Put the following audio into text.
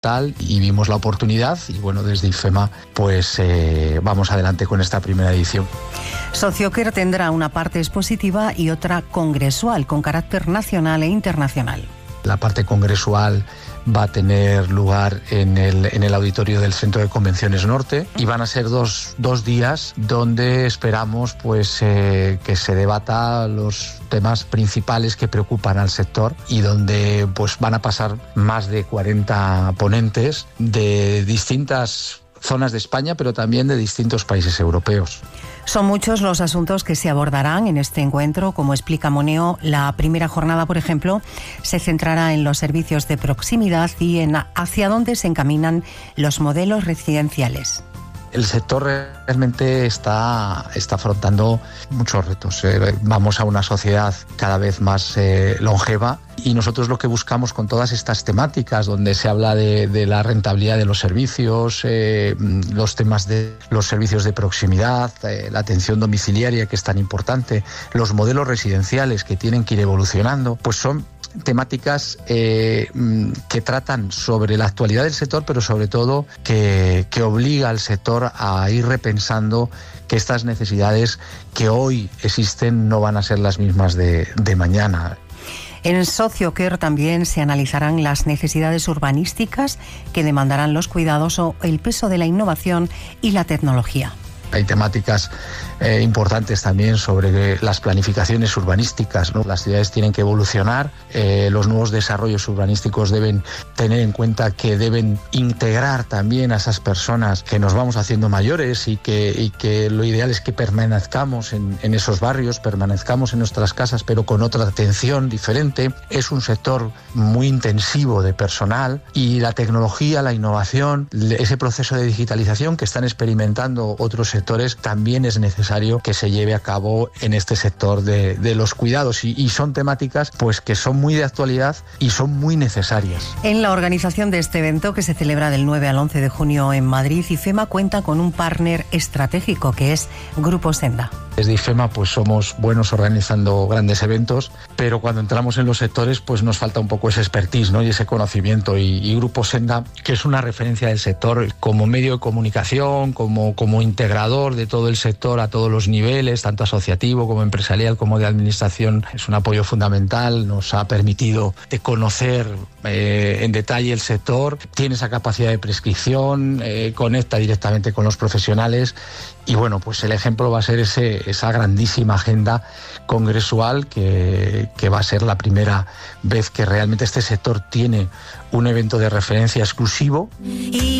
y vimos la oportunidad y bueno, desde IFEMA pues vamos adelante con esta primera edición. Socioquer tendrá una parte expositiva y otra congresual con carácter nacional e internacional. La parte congresual va a tener lugar en el auditorio del Centro de Convenciones Norte y van a ser dos días donde esperamos pues que se debata los temas principales que preocupan al sector y donde pues van a pasar más de 40 ponentes de distintas zonas de España, pero también de distintos países europeos. Son muchos los asuntos que se abordarán en este encuentro. Como explica Moneo, la primera jornada, por ejemplo, se centrará en los servicios de proximidad y en hacia dónde se encaminan los modelos residenciales. El sector realmente está afrontando muchos retos. Vamos a una sociedad cada vez más longeva y nosotros lo que buscamos con todas estas temáticas donde se habla de la rentabilidad de los servicios, los temas de los servicios de proximidad, la atención domiciliaria que es tan importante, los modelos residenciales que tienen que ir evolucionando, pues son temáticas que tratan sobre la actualidad del sector, pero sobre todo que obliga al sector a ir repensando que estas necesidades que hoy existen no van a ser las mismas de mañana. En Socioquer también se analizarán las necesidades urbanísticas que demandarán los cuidados o el peso de la innovación y la tecnología. Hay temáticas importantes también sobre las planificaciones urbanísticas, ¿no? Las ciudades tienen que evolucionar, los nuevos desarrollos urbanísticos deben tener en cuenta que deben integrar también a esas personas que nos vamos haciendo mayores y que lo ideal es que permanezcamos en esos barrios, permanezcamos en nuestras casas, pero con otra atención diferente. Es un sector muy intensivo de personal y la tecnología, la innovación, ese proceso de digitalización que están experimentando otros sectores, también es necesario que se lleve a cabo en este sector de los cuidados y son temáticas pues que son muy de actualidad y son muy necesarias. En la organización de este evento, que se celebra del 9 al 11 de junio en Madrid, IFEMA cuenta con un partner estratégico que es Grupo Senda. Desde IFEMA pues somos buenos organizando grandes eventos, pero cuando entramos en los sectores pues nos falta un poco ese expertise, ¿no? Y ese conocimiento y Grupo Senda, que es una referencia del sector como medio de comunicación, como integrador de todo el sector a todos los niveles, tanto asociativo como empresarial como de administración, es un apoyo fundamental, nos ha permitido de conocer en detalle el sector, tiene esa capacidad de prescripción, conecta directamente con los profesionales y bueno, pues el ejemplo va a ser esa grandísima agenda congresual que va a ser la primera vez que realmente este sector tiene un evento de referencia exclusivo.